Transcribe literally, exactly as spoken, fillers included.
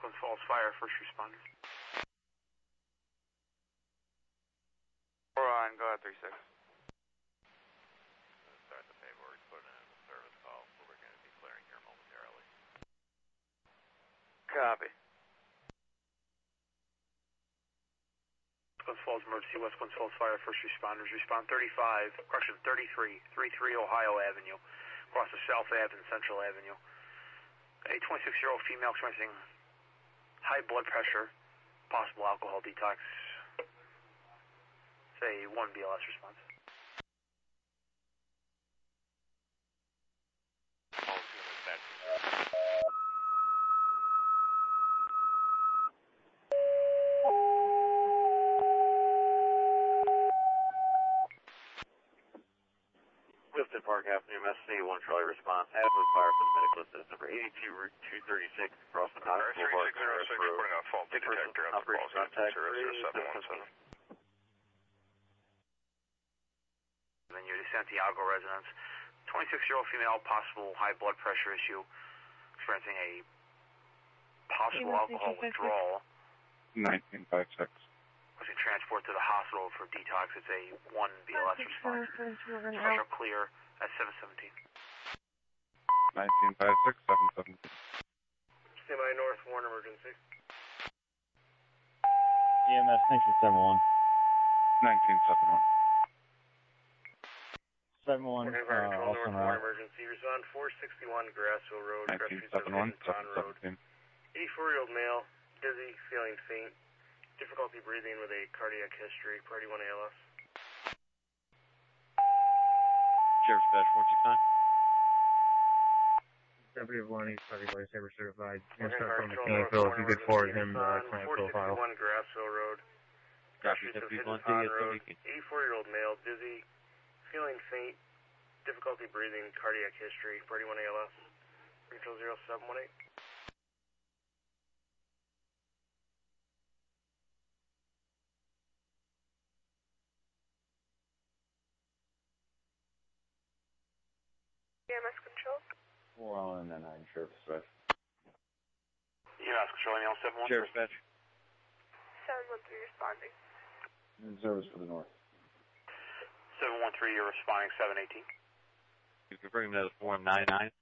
Glens Falls Fire, first responders. Four on, go ahead, three six. Start the paperwork, put in a service call, so we're going to be clearing here momentarily. Copy. Glens Falls Emergency, West Glens Falls Fire, first responders. Respond thirty-five, correction, thirty-three, thirty-three Ohio Avenue, across the South Ave and Central Avenue. A twenty-six-year-old female experiencing high blood pressure, possible alcohol detox. Say one B L S response. Clifton Park Avenue, M S C, one Charlie response. Adequate fire for the medical assist number eighty-two, Route two thirty-six, across the Knox Boulevard. three six zero six, putting a fault detector on the falls unit, zero zero seven one seven. Then you're the Santiago residence. twenty-six-year-old female, possible high blood pressure issue, experiencing a possible alcohol withdrawal. nineteen five six. Was transport to the hospital for detox. It's a one B L S response. Special clear at seven seventeen. nineteen five six, seven seventeen. Stand by North Warren emergency. E M S Nation seven one. nineteen seven one. seven one, uh, North Warren emergency. Respond four sixty-one Grassville Road, nineteen seven one, seven seventeen. eighty-four-year-old male, dizzy, feeling faint, difficulty breathing with a cardiac history, priority one A L S. Sheriff's Badge four six nine. W one, he's probably lifesaver certified. You're going to start from the Canfield. If you could forward him the client profile. four sixty-one Grassville Road. Copy, W one, eighty-four-year-old male, dizzy, feeling faint, difficulty breathing, cardiac history, priority one A L S. Control zero seven one eight. E M S control. Four on and nine, Sheriff's Badge. E M S control, Neil seven one three. Sheriff's Badge. seven one three responding. And service for the north. seven one three, you're responding seven eighteen. You can bring that as form nine nine.